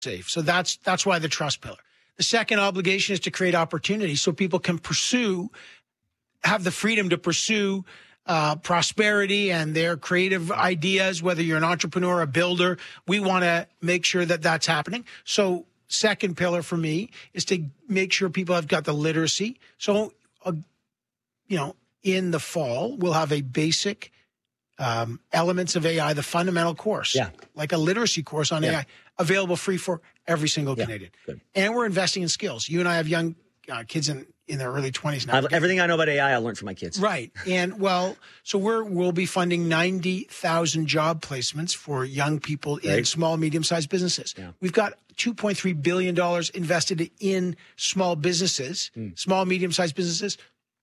safe. So that's why the trust pillar. The second obligation is to create opportunity so people can have the freedom to pursue prosperity and their creative ideas, whether you're an entrepreneur, a builder. We want to make sure that that's happening. So second pillar for me is to make sure people have got the literacy. So, in the fall, we'll have a basic elements of AI, the fundamental course, like a literacy course on AI, available free for every single Canadian. Good. And we're investing in skills. You and I have young kids in their early 20s now. Everything I know about AI, I learned from my kids. Right. And so we'll be funding 90,000 job placements for young people in small, medium-sized businesses. Yeah. We've got $2.3 billion invested in small businesses, small, medium-sized businesses,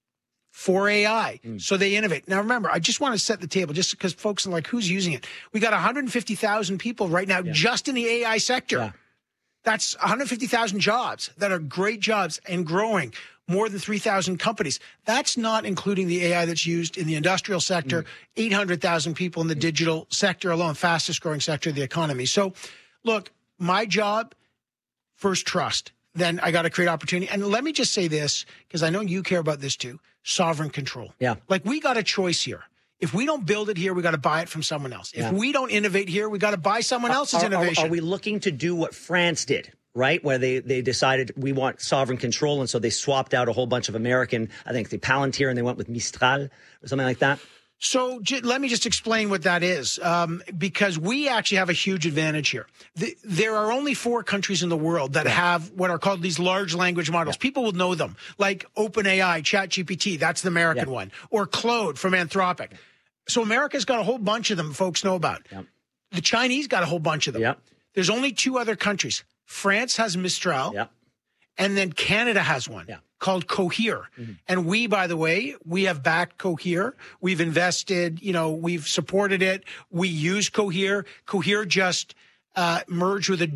for AI. So they innovate. Now, remember, I just want to set the table just because folks are like, who's using it? We got 150,000 people right now just in the AI sector. Yeah. That's 150,000 jobs that are great jobs and growing. More than 3,000 companies. That's not including the AI that's used in the industrial sector, 800,000 people in the digital sector alone, fastest growing sector of the economy. So, look, my job, first trust. Then I got to create opportunity. And let me just say this, because I know you care about this too. Sovereign control. Yeah. Like, we got a choice here. If we don't build it here, we got to buy it from someone else. If we don't innovate here, we got to buy someone else's innovation. Are we looking to do what France did, right? Where they decided we want sovereign control. And so they swapped out a whole bunch of American, I think the Palantir, and they went with Mistral or something like that. So let me just explain what that is, because we actually have a huge advantage here. There are only 4 countries in the world that have what are called these large language models. People will know them, like OpenAI, ChatGPT, that's the American one, or Claude from Anthropic. So America's got a whole bunch of them folks know about. The Chinese got a whole bunch of them. There's only 2 other countries. France has Mistral, and then Canada has one. Called Cohere. And we, by the way, we have backed Cohere. We've invested, we've supported it. We use Cohere. Cohere just merged with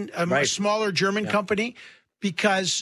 a smaller German company because,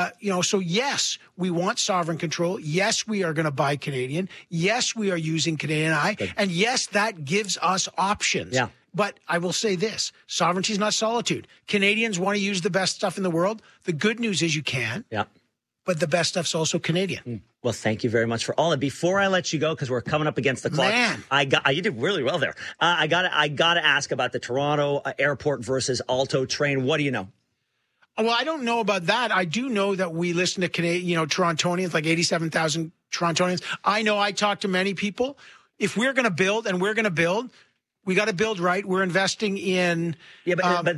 so yes, we want sovereign control. Yes, we are going to buy Canadian. Yes, we are using Canadian AI. And yes, that gives us options. Yeah. But I will say this, sovereignty is not solitude. Canadians want to use the best stuff in the world. The good news is you can. Yeah. But the best stuff's also Canadian. Well, thank you very much for all. And before I let you go, because we're coming up against the clock, you did really well there. I got to ask about the Toronto airport versus Alto train. What do you know? Well, I don't know about that. I do know that we listen to Torontonians, like 87,000 Torontonians. I know I talk to many people. If we're going to build, and we're going to build, we got to build right. We're investing in. Yeah, but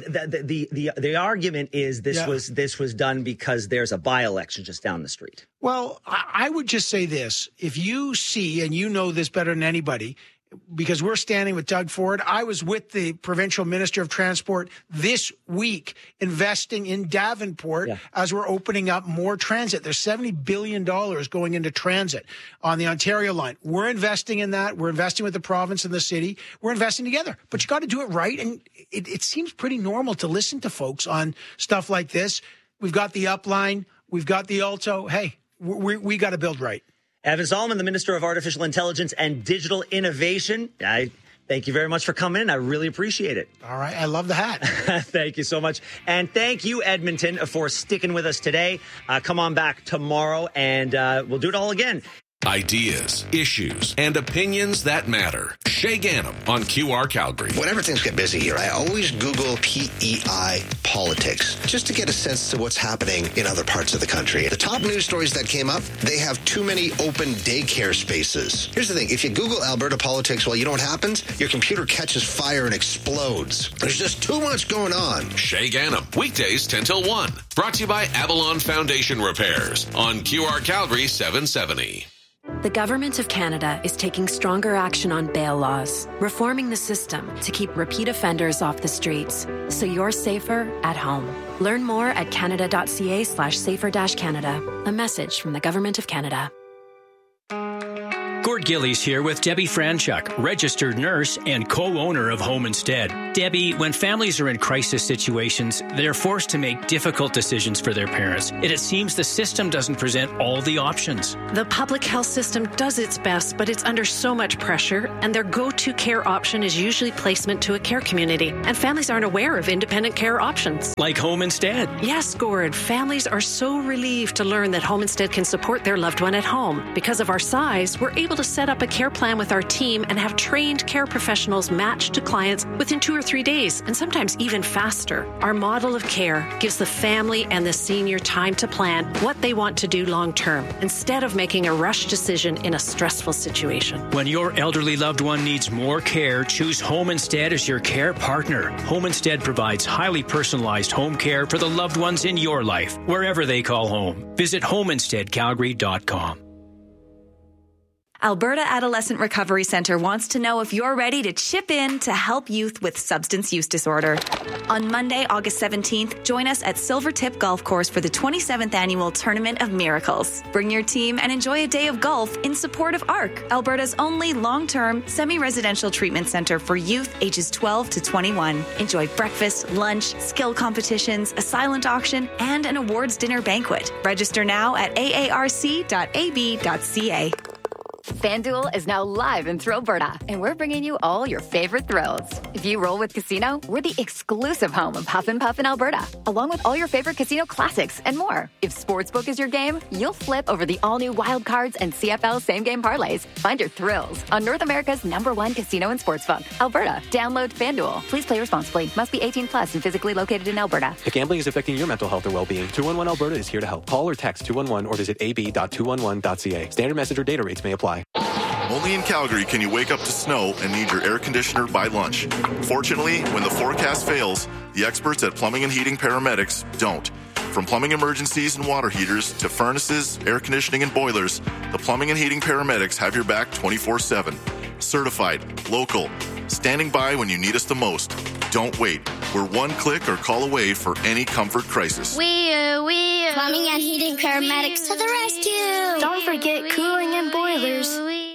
the argument is this was done because there's a by-election just down the street. Well, I would just say this: if you see, and you know this better than anybody, because we're standing with Doug Ford. I was with the provincial minister of transport this week investing in Davenport as we're opening up more transit. There's $70 billion going into transit on the Ontario line. We're investing in that. We're investing with the province and the city. We're investing together. But you got to do it right. And it seems pretty normal to listen to folks on stuff like this. We've got the Upline. We've got the Alto. Hey, we got to build right. Evan Solomon, the Minister of Artificial Intelligence and Digital Innovation. I thank you very much for coming in. I really appreciate it. All right. I love the hat. Thank you so much. And thank you, Edmonton, for sticking with us today. Come on back tomorrow, and we'll do it all again. Ideas, issues, and opinions that matter. Shay Ghanem on QR Calgary. Whenever things get busy here, I always Google PEI politics just to get a sense to what's happening in other parts of the country. The top news stories that came up, they have too many open daycare spaces. Here's the thing. If you Google Alberta politics, well, you know what happens? Your computer catches fire and explodes. There's just too much going on. Shay Ghanem, weekdays 10 till 1. Brought to you by Avalon Foundation Repairs on QR Calgary 770. The Government of Canada is taking stronger action on bail laws, reforming the system to keep repeat offenders off the streets, so you're safer at home. Learn more at canada.ca/safer-canada. A message from the Government of Canada. Gord Gillies here with Debbie Franchuk, registered nurse and co-owner of Home Instead. Debbie, when families are in crisis situations, they're forced to make difficult decisions for their parents. And it seems the system doesn't present all the options. The public health system does its best, but it's under so much pressure, and their go-to care option is usually placement to a care community. And families aren't aware of independent care options. Like Home Instead. Yes, Gord. Families are so relieved to learn that Home Instead can support their loved one at home. Because of our size, we're able to set up a care plan with our team and have trained care professionals matched to clients within 2 or 3 days, and sometimes even faster. Our model of care gives the family and the senior time to plan what they want to do long term, instead of making a rush decision in a stressful situation. When your elderly loved one needs more care, choose Home Instead as your care partner. Home Instead provides highly personalized home care for the loved ones in your life, wherever they call home. Visit homeinsteadcalgary.com. Alberta Adolescent Recovery Centre wants to know if you're ready to chip in to help youth with substance use disorder. On Monday, August 17th, join us at Silvertip Golf Course for the 27th Annual Tournament of Miracles. Bring your team and enjoy a day of golf in support of ARC, Alberta's only long-term, semi-residential treatment centre for youth ages 12 to 21. Enjoy breakfast, lunch, skill competitions, a silent auction, and an awards dinner banquet. Register now at aarc.ab.ca. FanDuel is now live in Thrillberta, and we're bringing you all your favorite thrills. If you roll with Casino, we're the exclusive home of Huff and Puff in Alberta, along with all your favorite casino classics and more. If Sportsbook is your game, you'll flip over the all-new Wild Cards and CFL same-game parlays. Find your thrills on North America's #1 casino and sportsbook, Alberta. Download FanDuel. Please play responsibly. Must be 18 plus and physically located in Alberta. If gambling is affecting your mental health or well-being, 211 Alberta is here to help. Call or text 211 or visit ab.211.ca. Standard message or data rates may apply. Only in Calgary can you wake up to snow and need your air conditioner by lunch. Fortunately, when the forecast fails, the experts at Plumbing and Heating Paramedics don't. From plumbing emergencies and water heaters to furnaces, air conditioning, and boilers, the Plumbing and Heating Paramedics have your back 24/7. Certified, local, standing by when you need us the most. Don't wait. We're one click or call away for any comfort crisis. Plumbing and Heating Paramedics to the rescue. Don't forget cooling and boilers.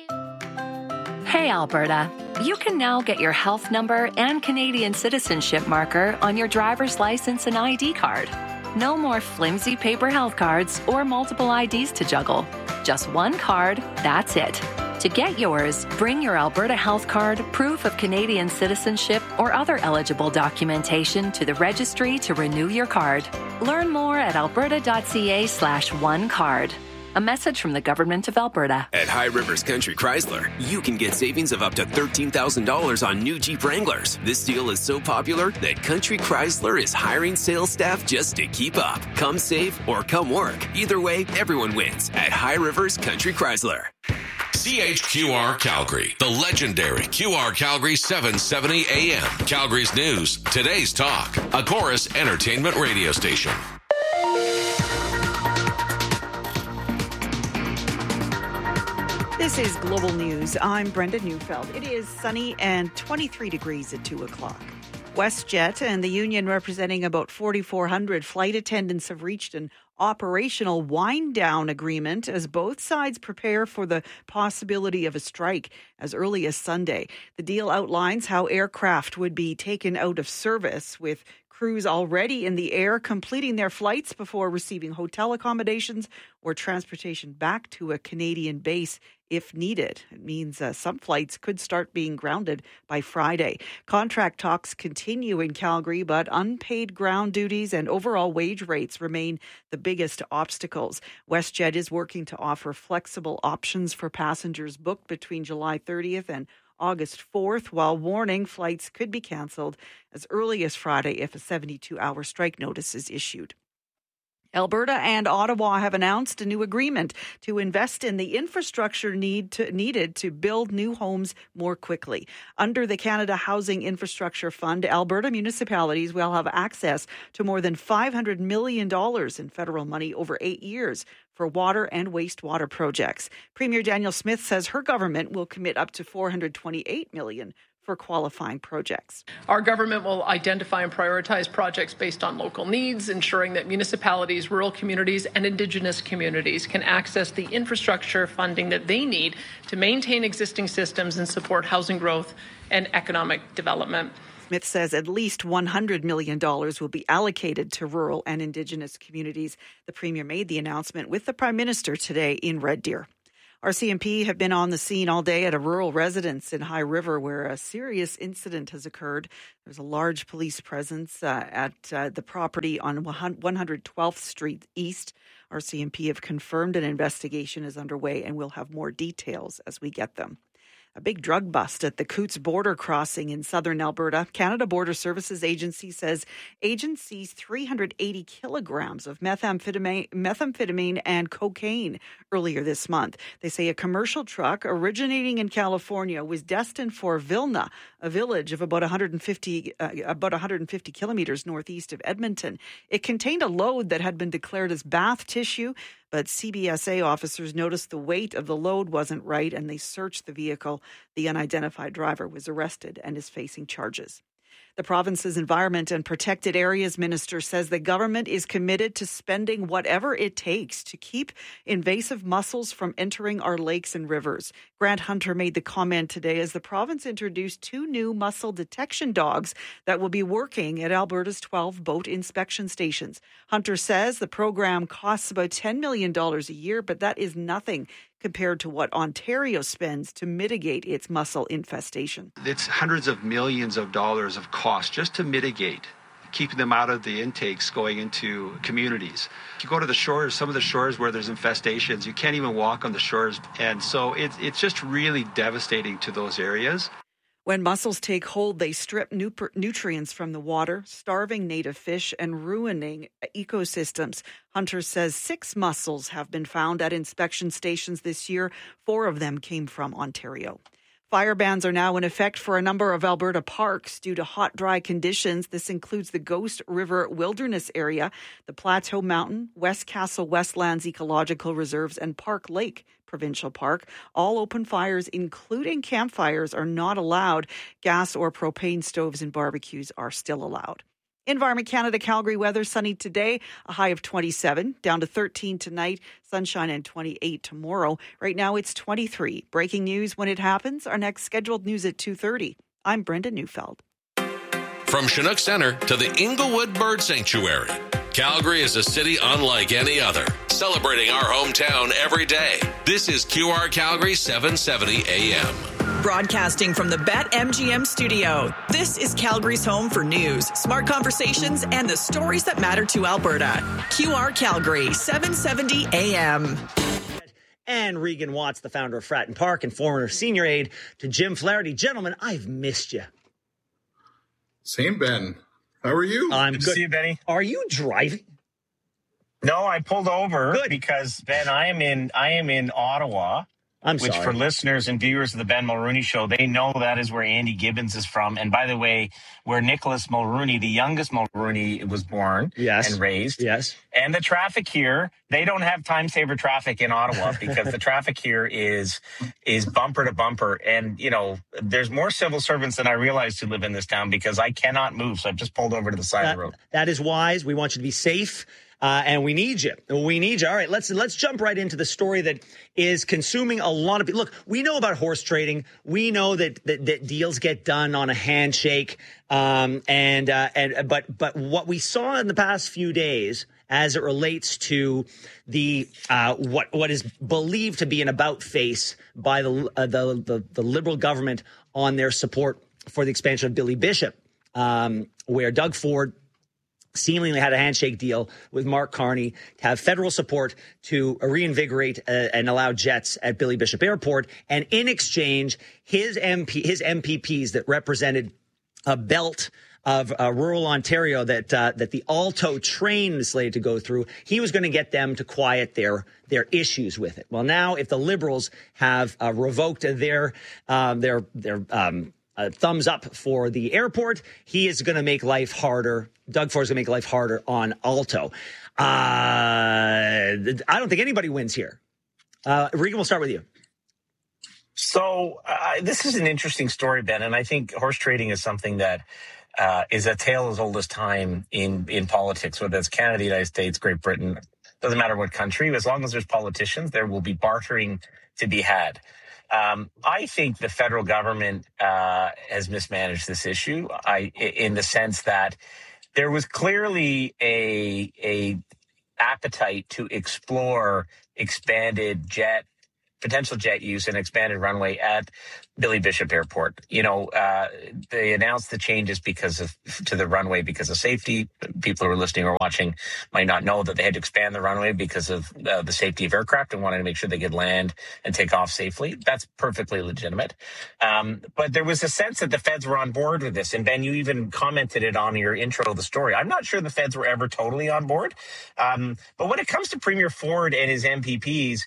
Hey, Alberta. You can now get your health number and Canadian citizenship marker on your driver's license and ID card. No more flimsy paper health cards or multiple IDs to juggle. Just one card, that's it. To get yours, bring your Alberta Health Card, proof of Canadian citizenship, or other eligible documentation to the registry to renew your card. Learn more at alberta.ca/onecard. A message from the Government of Alberta. At High Rivers Country Chrysler, you can get savings of up to $13,000 on new Jeep Wranglers. This deal is so popular that Country Chrysler is hiring sales staff just to keep up. Come save or come work. Either way, everyone wins at High Rivers Country Chrysler. CHQR Calgary, the legendary QR Calgary 770 AM. Calgary's news, today's talk, a Chorus entertainment radio station. This is Global News. I'm Brenda Neufeld. It is sunny and 23 degrees at 2 o'clock. WestJet and the union representing about 4,400 flight attendants have reached an operational wind-down agreement as both sides prepare for the possibility of a strike as early as Sunday. The deal outlines how aircraft would be taken out of service, with crews already in the air completing their flights before receiving hotel accommodations or transportation back to a Canadian base if needed. It means some flights could start being grounded by Friday. Contract talks continue in Calgary, but unpaid ground duties and overall wage rates remain the biggest obstacles. WestJet is working to offer flexible options for passengers booked between July 30th and August 4th, while warning flights could be cancelled as early as Friday if a 72-hour strike notice is issued. Alberta and Ottawa have announced a new agreement to invest in the infrastructure needed to build new homes more quickly. Under the Canada Housing Infrastructure Fund, Alberta municipalities will have access to more than $500 million in federal money over 8 years for water and wastewater projects. Premier Danielle Smith says her government will commit up to $428 million for qualifying projects. Our government will identify and prioritize projects based on local needs, ensuring that municipalities, rural communities, and Indigenous communities can access the infrastructure funding that they need to maintain existing systems and support housing growth and economic development. Smith says at least $100 million will be allocated to rural and Indigenous communities. The Premier made the announcement with the Prime Minister today in Red Deer. RCMP have been on the scene all day at a rural residence in High River where a serious incident has occurred. There's a large police presence at the property on 112th Street East. RCMP have confirmed an investigation is underway and we'll have more details as we get them. A big drug bust at the Coots border crossing in southern Alberta. Canada Border Services Agency says agents seized 380 kilograms of methamphetamine and cocaine earlier this month. They say a commercial truck originating in California was destined for Vilna, a village of about 150 kilometers northeast of Edmonton. It contained a load that had been declared as bath tissue, but CBSA officers noticed the weight of the load wasn't right and they searched the vehicle. The unidentified driver was arrested and is facing charges. The province's Environment and Protected Areas Minister says the government is committed to spending whatever it takes to keep invasive mussels from entering our lakes and rivers. Grant Hunter made the comment today as the province introduced 2 new mussel detection dogs that will be working at Alberta's 12 boat inspection stations. Hunter says the program costs about $10 million a year, but that is nothing compared to what Ontario spends to mitigate its mussel infestation. It's hundreds of millions of dollars of cost just to mitigate, keeping them out of the intakes going into communities. If you go to the shores, some of the shores where there's infestations, you can't even walk on the shores. And so it's just really devastating to those areas. When mussels take hold, they strip nutrients from the water, starving native fish and ruining ecosystems. Hunter says 6 mussels have been found at inspection stations this year. 4 of them came from Ontario. Fire bans are now in effect for a number of Alberta parks due to hot, dry conditions. This includes the Ghost River Wilderness Area, the Plateau Mountain, West Castle Westlands Ecological Reserves, and Park Lake Provincial Park. All open fires, including campfires, are not allowed. Gas or propane stoves and barbecues are still allowed. Environment Canada Calgary weather, sunny today, a high of 27, down to 13 tonight, sunshine and 28 tomorrow. Right now it's 23. Breaking news when it happens. Our next scheduled news at 2:30. I'm Brenda Neufeld. From Chinook Center to the Inglewood Bird Sanctuary, Calgary is a city unlike any other, celebrating our hometown every day. This is QR Calgary 770 AM. Broadcasting from the BetMGM studio, this is Calgary's home for news, smart conversations, and the stories that matter to Alberta. QR Calgary, 770 AM. And Regan Watts, the founder of Fratton Park and former senior aide to Jim Flaherty. Gentlemen, I've missed you. Same, Ben. How are you? I'm good good. See you, Benny. Are you driving? No, I pulled over because, Ben, I am in Ottawa. Which for listeners and viewers of the Ben Mulrooney Show, they know that is where Andy Gibbons is from. And by the way, where Nicholas Mulrooney, the youngest Mulrooney, was born and raised. Yes. And the traffic here, they don't have time saver traffic in Ottawa because the traffic here is bumper to bumper. And, you know, there's more civil servants than I realized who live in this town because I cannot move. So I've just pulled over to the side of the road. That is wise. We want you to be safe. And we need you. We need you. All right, let's jump right into the story that is consuming a lot of people. Look, we know about horse trading. We know that deals get done on a handshake. But what we saw in the past few days, as it relates to the what is believed to be an about face by the Liberal government on their support for the expansion of Billy Bishop, where Doug Ford seemingly had a handshake deal with Mark Carney to have federal support to reinvigorate and allow jets at Billy Bishop Airport. And in exchange, his MPPs that represented a belt of rural Ontario that the Alto train is slated to go through, he was going to get them to quiet their issues with it. Well, now if the Liberals have revoked their thumbs up for the airport, he is going to make life harder. Doug Ford is going to make life harder on Alto. I don't think anybody wins here. Regan, we'll start with you. So this is an interesting story, Ben, and I think horse trading is something that is a tale as old as time in politics, whether it's Canada, the United States, Great Britain, doesn't matter what country. As long as there's politicians, there will be bartering to be had. I think the federal government has mismanaged this issue in the sense that there was clearly a appetite to explore potential jet use and expanded runway at Billy Bishop Airport. They announced the changes to the runway because of safety. People who are listening or watching might not know that they had to expand the runway because of the safety of aircraft and wanted to make sure they could land and take off safely. That's perfectly legitimate. But there was a sense that the feds were on board with this. And Ben, you even commented it on your intro of the story. I'm not sure the feds were ever totally on board. But when it comes to Premier Ford and his MPPs,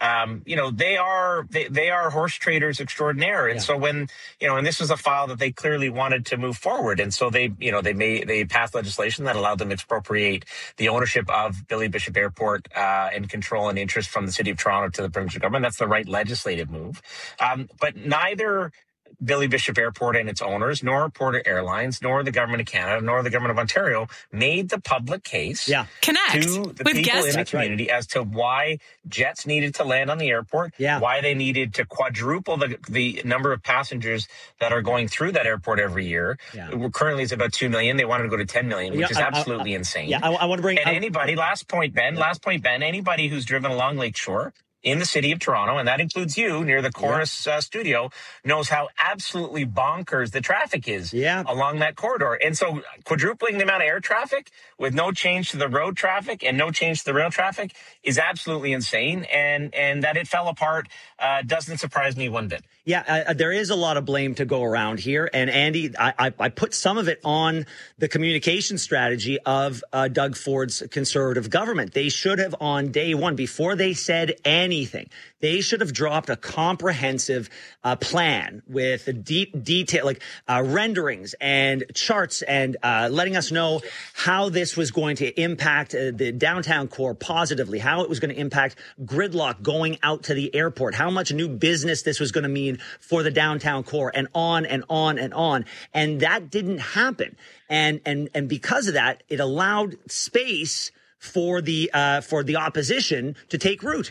they are horse traders extraordinaire. And so when, and this was a file that they clearly wanted to move forward. And so they passed legislation that allowed them to expropriate the ownership of Billy Bishop Airport and control and interest from the city of Toronto to the provincial government. That's the right legislative move. But neither Billy Bishop Airport and its owners, nor Porter Airlines, nor the government of Canada, nor the government of Ontario made the public case to the people in the community as to why jets needed to land on the airport, why they needed to quadruple the number of passengers that are going through that airport every year. Currently, it's about 2 million. They wanted to go to 10 million, which is absolutely insane. I want to bring... And anybody, last point, Ben, anybody who's driven along Lakeshore in the city of Toronto, and that includes you near the Chorus studio, knows how absolutely bonkers the traffic is along that corridor. And so quadrupling the amount of air traffic with no change to the road traffic and no change to the rail traffic is absolutely insane. And that it fell apart doesn't surprise me one bit. There is a lot of blame to go around here. And Andy, I put some of it on the communication strategy of Doug Ford's Conservative government. They should have, on day one, before they said anything, they should have dropped a comprehensive plan with a deep detail, like renderings and charts, and letting us know how this was going to impact the downtown core positively, how it was going to impact gridlock going out to the airport, how much new business this was going to mean for the downtown core, and on and on and on. And that didn't happen. And because of that, it allowed space for the opposition to take root.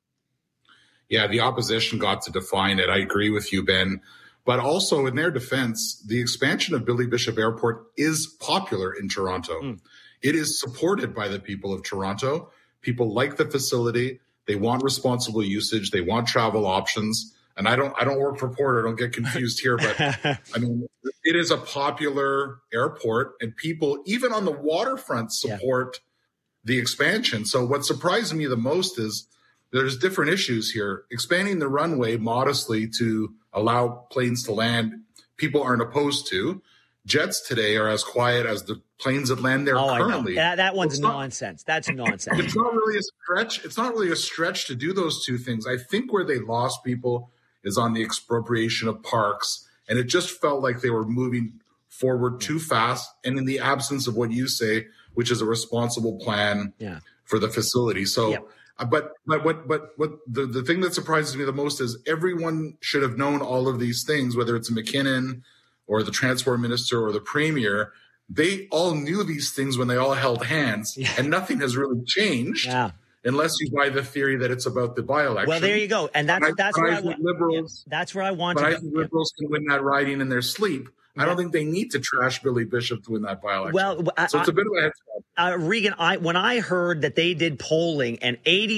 Yeah, the opposition got to define it. I agree with you, Ben. But also, in their defense, the expansion of Billy Bishop Airport is popular in Toronto. It is supported by the people of Toronto. People like the facility. They want responsible usage. They want travel options. And I don't work for Porter. Don't get confused here. But I mean, it is a popular airport, and people, even on the waterfront, support the expansion. So what surprised me the most is there's different issues here. Expanding the runway modestly to allow planes to land, people aren't opposed to. Jets today are as quiet as the planes that land there currently. That one's nonsense. That's nonsense. It's not really a stretch. It's not really a stretch to do those two things. I think where they lost people is on the expropriation of parks. And it just felt like they were moving forward too fast. And in the absence of what you say, which is a responsible plan for the facility. So, but what the thing that surprises me the most is everyone should have known all of these things, whether it's McKinnon or the transport minister or the premier. They all knew these things when they all held hands, and nothing has really changed. Unless you buy the theory that it's about the by-election. Well, there you go. And that's where I want liberals. That's where I want. But I think liberals can win that riding in their sleep. I don't think they need to trash Billy Bishop to win that by-election. Well, so it's a bit of a head start. Regan, when I heard that they did polling and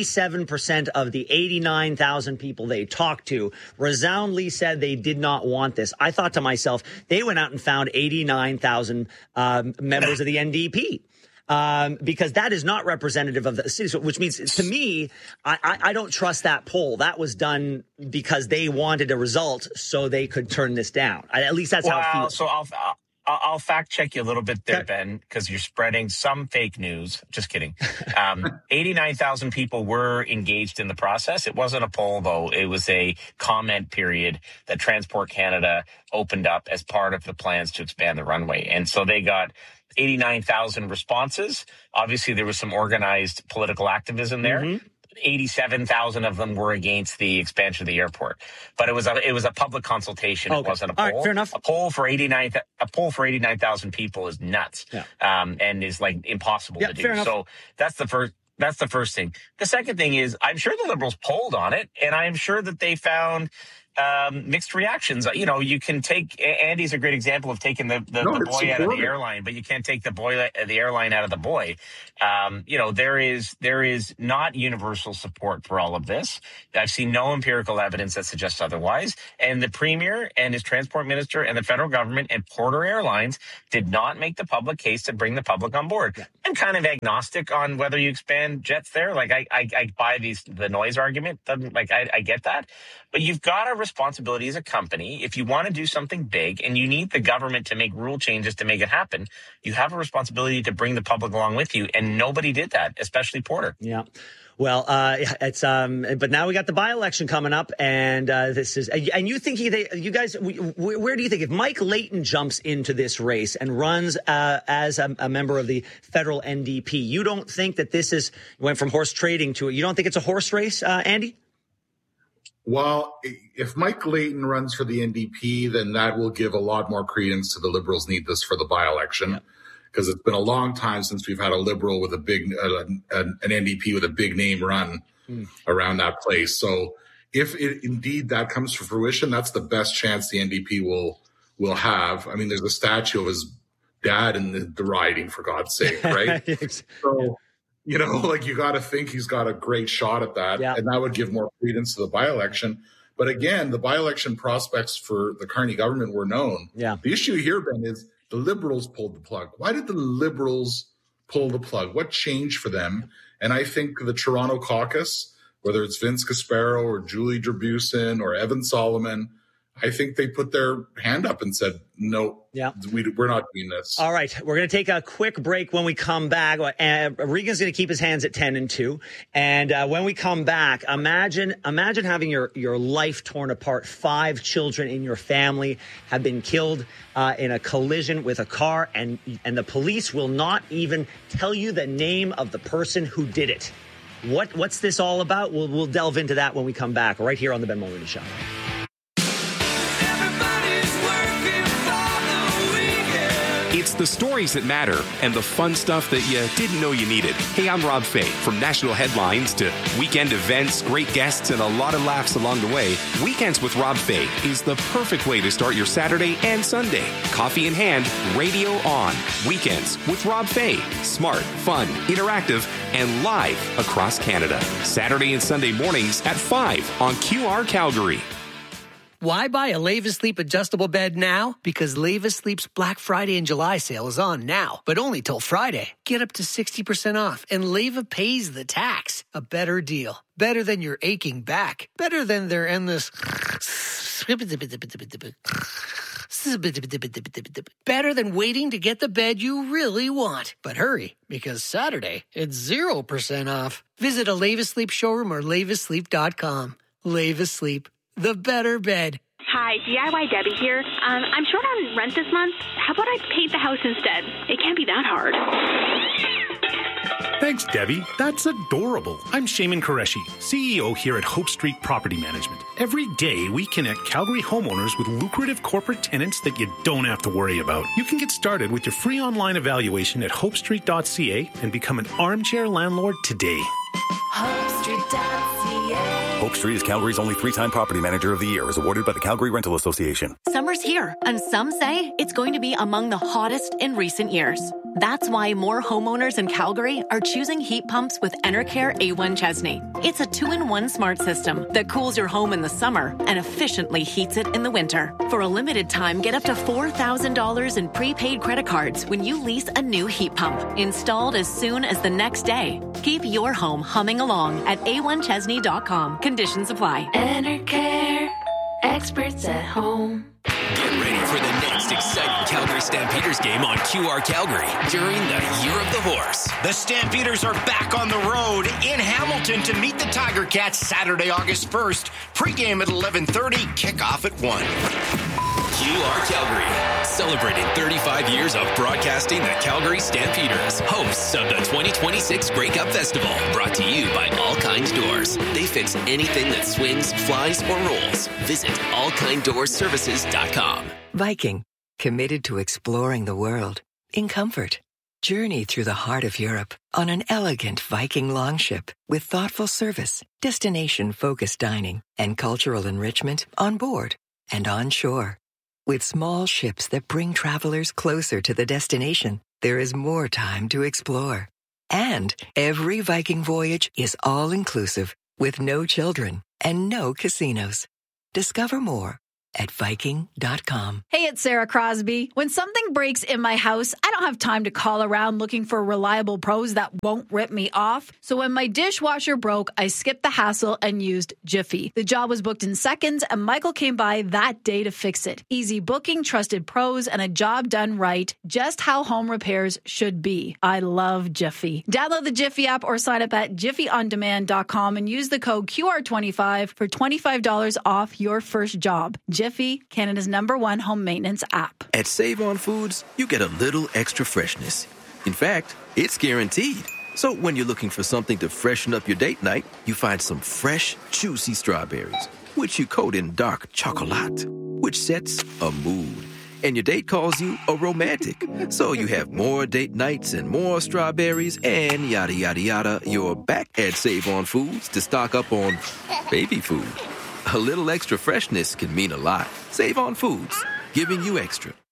87% of the 89,000 people they talked to resoundingly said they did not want this, I thought to myself, they went out and found 89,000 members of the NDP. Because that is not representative of the city. So, which means, to me, I don't trust that poll. That was done because they wanted a result so they could turn this down. At least that's how it feels. So I'll fact check you a little bit there, Ben, because you're spreading some fake news. Just kidding. 89,000 people were engaged in the process. It wasn't a poll, though. It was a comment period that Transport Canada opened up as part of the plans to expand the runway. And so they got 89,000 responses. Obviously, there was some organized political activism there. 87,000 of them were against the expansion of the airport, but it was a public consultation. It wasn't a poll. All right, fair enough. A poll for 89,000 people is nuts, and is like impossible to do. So that's the first thing. The second thing is, I'm sure the Liberals polled on it, and I'm sure that they found mixed reactions. You can take Andy's a great example of taking the boy out of the airline, but you can't take the airline out of the boy. There is not universal support for all of this. I've seen no empirical evidence that suggests otherwise. And the premier and his transport minister and the federal government and Porter Airlines did not make the public case to bring the public on board. I'm kind of agnostic on whether you expand jets there. Like I buy the noise argument. I get that, but you've got a responsibility as a company. If you want to do something big and you need the government to make rule changes to make it happen, you have a responsibility to bring the public along with you. And nobody did that, especially Porter. Yeah. Well, it's but now we got the by-election coming up, and this is, and you think you guys, where do you think if Mike Layton jumps into this race and runs as a member of the federal NDP, you don't think that this went from horse trading to you don't think it's a horse race, Andy? Well, if Mike Layton runs for the NDP, then that will give a lot more credence to the Liberals need this for the by-election. Because it's been a long time since we've had a Liberal with a big, an NDP with a big name run around that place. So if indeed that comes to fruition, that's the best chance the NDP will have. I mean, there's a statue of his dad in the riding, for God's sake, right? So, you got to think he's got a great shot at that. Yeah. And that would give more credence to the by-election. But again, the by-election prospects for the Carney government were known. Yeah. The issue here, Ben, is the Liberals pulled the plug. Why did the Liberals pull the plug? What changed for them? And I think the Toronto caucus, whether it's Vince Caspero or Julie Drabusin or Evan Solomon, I think they put their hand up and said, no, we're not doing this. All right. We're going to take a quick break. When we come back, Regan's going to keep his hands at 10 and 2. And when we come back, imagine having your life torn apart. 5 children in your family have been killed in a collision with a car, and the police will not even tell you the name of the person who did it. What's this all about? We'll delve into that when we come back, right here on the Ben Mulroney Show. It's the stories that matter and the fun stuff that you didn't know you needed. Hey, I'm Rob Fay. From national headlines to weekend events, great guests, and a lot of laughs along the way, Weekends with Rob Fay is the perfect way to start your Saturday and Sunday. Coffee in hand, radio on. Weekends with Rob Fay. Smart, fun, interactive, and live across Canada. Saturday and Sunday mornings at 5 on QR Calgary. Why buy a Leva Sleep adjustable bed now? Because Leva Sleep's Black Friday and July sale is on now, but only till Friday. Get up to 60% off, and Leva pays the tax. A better deal. Better than your aching back. Better than their endless... Better than waiting to get the bed you really want. But hurry, because Saturday, it's 0% off. Visit a Leva Sleep showroom or levasleep.com. Leva Sleep. The better bed. Hi, DIY Debbie here. I'm short on rent this month. How about I paint the house instead? It can't be that hard. Thanks, Debbie. That's adorable. I'm Shaman Qureshi, CEO here at Hope Street Property Management. Every day, we connect Calgary homeowners with lucrative corporate tenants that you don't have to worry about. You can get started with your free online evaluation at hopestreet.ca and become an armchair landlord today. HopeStreet.ca. Hope Street is Calgary's only 3-time Property Manager of the Year, as awarded by the Calgary Rental Association. Summer's here, and some say it's going to be among the hottest in recent years. That's why more homeowners in Calgary are choosing heat pumps with Enercare A1 Chesney. It's a 2-in-1 smart system that cools your home in the summer and efficiently heats it in the winter. For a limited time, get up to $4,000 in prepaid credit cards when you lease a new heat pump, installed as soon as the next day. Keep your home humming along at a1chesney.com. Conditions apply. Enercare, experts at home. Get ready for the next exciting Calgary Stampeders game on QR Calgary during the Year of the Horse. The Stampeders are back on the road in Hamilton to meet the Tiger Cats Saturday, August 1st. Pre-game at 11:30, kickoff at 1. QR Calgary, celebrating 35 years of broadcasting the Calgary Stampeders, hosts of the 2026 Grey Cup Festival, brought to you by All Kind Doors. They fix anything that swings, flies, or rolls. Visit allkinddoorservices.com. Viking, committed to exploring the world in comfort. Journey through the heart of Europe on an elegant Viking longship with thoughtful service, destination-focused dining, and cultural enrichment on board and on shore. With small ships that bring travelers closer to the destination, there is more time to explore. And every Viking voyage is all-inclusive with no children and no casinos. Discover more at Viking.com. Hey, it's Sarah Crosby. When something breaks in my house, I don't have time to call around looking for reliable pros that won't rip me off. So when my dishwasher broke, I skipped the hassle and used Jiffy. The job was booked in seconds, and Michael came by that day to fix it. Easy booking, trusted pros, and a job done right. Just how home repairs should be. I love Jiffy. Download the Jiffy app or sign up at jiffyondemand.com and use the code QR25 for $25 off your first job. Jiffy, Canada's #1 home maintenance app. At Save On Foods, you get a little extra freshness. In fact, it's guaranteed. So when you're looking for something to freshen up your date night, you find some fresh, juicy strawberries, which you coat in dark chocolate, which sets a mood. And your date calls you a romantic. So you have more date nights and more strawberries and yada, yada, yada. You're back at Save On Foods to stock up on baby food. A little extra freshness can mean a lot. Save On Foods, giving you extra.